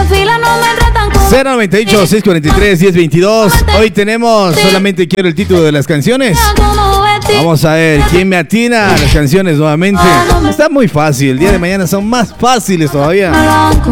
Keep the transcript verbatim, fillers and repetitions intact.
cero noventa y ocho, seiscientos cuarenta y tres, diez veintidós. Hoy tenemos solamente quiero el título de las canciones. Vamos a ver quién me atina a las canciones nuevamente. Está muy fácil. El día de mañana son más fáciles todavía.